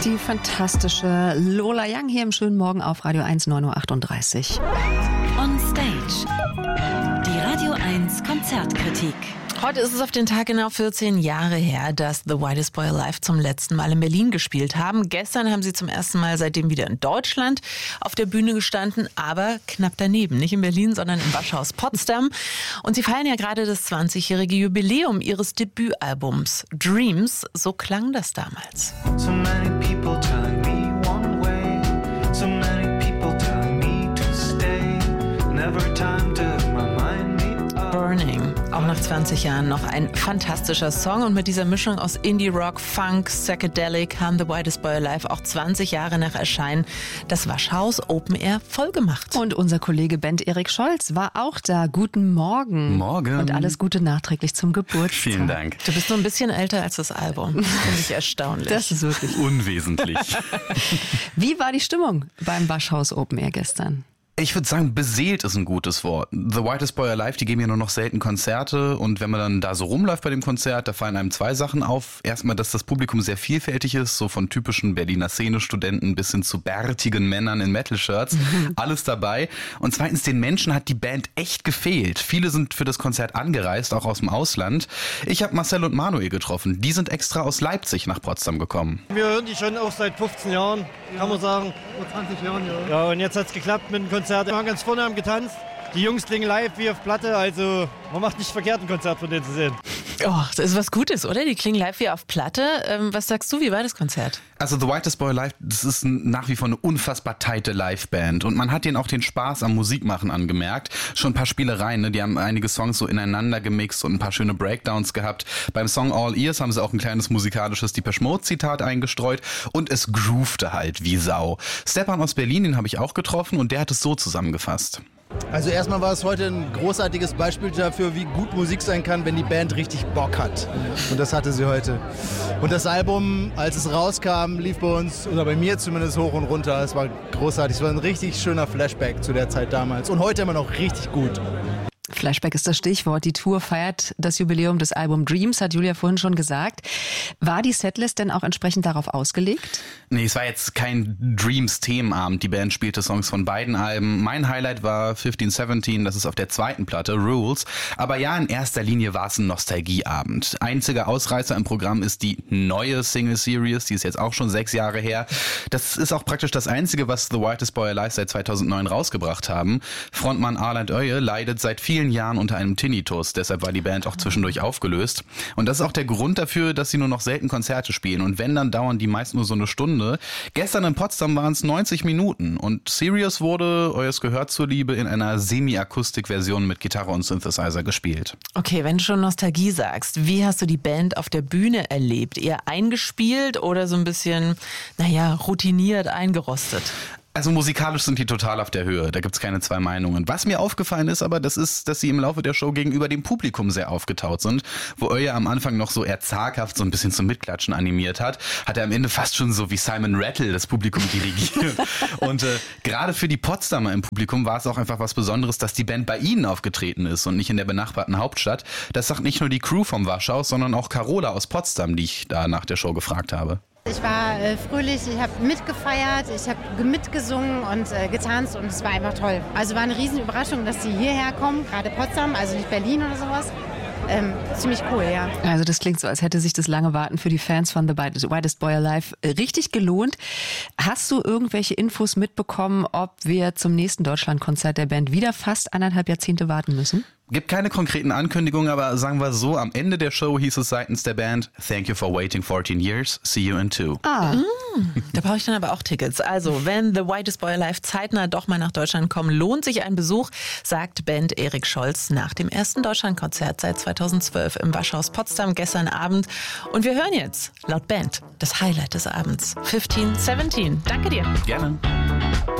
Die fantastische Lola Young hier im schönen Morgen auf Radio 1, 9.38 Uhr. On Stage. Die Radio 1 Konzertkritik. Heute ist es auf den Tag genau 14 Jahre her, dass The Whitest Boy Alive zum letzten Mal in Berlin gespielt haben. Gestern haben sie zum ersten Mal seitdem wieder in Deutschland auf der Bühne gestanden, aber knapp daneben. Nicht in Berlin, sondern im Waschhaus Potsdam. Und sie feiern ja gerade das 20-jährige Jubiläum ihres Debütalbums Dreams. So klang das damals. So many people telling me one way, so many people telling me to stay, never time to remind me of Burning. Auch nach 20 Jahren noch ein fantastischer Song. Und mit dieser Mischung aus Indie-Rock, Funk, Psychedelic haben The Whitest Boy Alive auch 20 Jahre nach Erscheinen das Waschhaus Open Air vollgemacht. Und unser Kollege Bent Erik Scholz war auch da. Guten Morgen. Morgen. Und alles Gute nachträglich zum Geburtstag. Vielen Dank. Du bist nur ein bisschen älter als das Album. Finde ich erstaunlich. Das ist wirklich. Unwesentlich. Wie war die Stimmung beim Waschhaus Open Air gestern? Ich würde sagen, beseelt ist ein gutes Wort. The Whitest Boy Alive, die geben ja nur noch selten Konzerte und wenn man dann da so rumläuft bei dem Konzert, da fallen einem zwei Sachen auf. Erstmal, dass das Publikum sehr vielfältig ist, so von typischen Berliner Szene-Studenten bis hin zu bärtigen Männern in Metal-Shirts. Alles dabei. Und zweitens, den Menschen hat die Band echt gefehlt. Viele sind für das Konzert angereist, auch aus dem Ausland. Ich habe Marcel und Manuel getroffen. Die sind extra aus Leipzig nach Potsdam gekommen. Wir hören die schon auch seit 15 Jahren, kann man sagen. Vor 20 Jahren, ja. Ja, und jetzt hat's geklappt mit dem Konzert. Wir waren ganz vorne, haben getanzt. Die Jungs klingen live wie auf Platte, also man macht nicht verkehrt, ein Konzert von denen zu sehen. Oh, das ist was Gutes, oder? Die klingen live wie auf Platte. Was sagst du, wie war das Konzert? Also The Whitest Boy Alive, das ist nach wie vor eine unfassbar tighte Liveband und man hat denen auch den Spaß am Musikmachen angemerkt. Schon ein paar Spielereien, ne? Die haben einige Songs so ineinander gemixt und ein paar schöne Breakdowns gehabt. Beim Song All Ears haben sie auch ein kleines musikalisches Depeche Mode Zitat eingestreut und es groovte halt wie Sau. Stepan aus Berlin, den habe ich auch getroffen und der hat es so zusammengefasst. Also erstmal war es heute ein großartiges Beispiel dafür, wie gut Musik sein kann, wenn die Band richtig Bock hat. Und das hatte sie heute. Und das Album, als es rauskam, lief bei uns, oder bei mir zumindest, hoch und runter. Es war großartig. Es war ein richtig schöner Flashback zu der Zeit damals. Und heute immer noch richtig gut. Flashback ist das Stichwort. Die Tour feiert das Jubiläum des Albums Dreams, hat Julia vorhin schon gesagt. War die Setlist denn auch entsprechend darauf ausgelegt? Nee, es war jetzt kein Dreams-Themenabend. Die Band spielte Songs von beiden Alben. Mein Highlight war 1517, das ist auf der zweiten Platte, Rules. Aber ja, in erster Linie war es ein Nostalgieabend. Einziger Ausreißer im Programm ist die neue Single-Series, die ist jetzt auch schon 6 Jahre her. Das ist auch praktisch das Einzige, was The Whitest Boy Alive seit 2009 rausgebracht haben. Frontmann Arland Öje leidet seit vielen Jahren unter einem Tinnitus, deshalb war die Band auch zwischendurch aufgelöst. Und das ist auch der Grund dafür, dass sie nur noch selten Konzerte spielen. Und wenn, dann dauern die meist nur so eine Stunde. Gestern in Potsdam waren es 90 Minuten. Und Sirius wurde, euers Gehör zuliebe, in einer Semi-Akustik-Version mit Gitarre und Synthesizer gespielt. Okay, wenn du schon Nostalgie sagst, wie hast du die Band auf der Bühne erlebt? Eher eingespielt oder so ein bisschen, routiniert eingerostet? Also musikalisch sind die total auf der Höhe, da gibt's keine zwei Meinungen. Was mir aufgefallen ist aber, das ist, dass sie im Laufe der Show gegenüber dem Publikum sehr aufgetaut sind. Wo Öje am Anfang noch so eher zaghaft so ein bisschen zum Mitklatschen animiert hat er am Ende fast schon so wie Simon Rattle das Publikum dirigiert. Und gerade für die Potsdamer im Publikum war es auch einfach was Besonderes, dass die Band bei ihnen aufgetreten ist und nicht in der benachbarten Hauptstadt. Das sagt nicht nur die Crew vom Waschhaus, sondern auch Carola aus Potsdam, die ich da nach der Show gefragt habe. Ich war fröhlich, ich habe mitgefeiert, ich habe mitgesungen und getanzt und es war einfach toll. Also war eine riesen Überraschung, dass die hierher kommen, gerade Potsdam, also nicht Berlin oder sowas. Ziemlich cool, ja. Also das klingt so, als hätte sich das lange Warten für die Fans von The Whitest Boy Alive richtig gelohnt. Hast du irgendwelche Infos mitbekommen, ob wir zum nächsten Deutschlandkonzert der Band wieder fast 1,5 Jahrzehnte warten müssen? Gibt keine konkreten Ankündigungen, aber sagen wir so, am Ende der Show hieß es seitens der Band: Thank you for waiting 14 years, see you in 2. Da brauche ich dann aber auch Tickets. Also, wenn The Whitest Boy Alive zeitnah doch mal nach Deutschland kommen, lohnt sich ein Besuch, sagt Band Erik Scholz nach dem ersten Deutschlandkonzert seit 2012 im Waschhaus Potsdam gestern Abend. Und wir hören jetzt, laut Band, das Highlight des Abends, 1517. Danke dir. Gerne.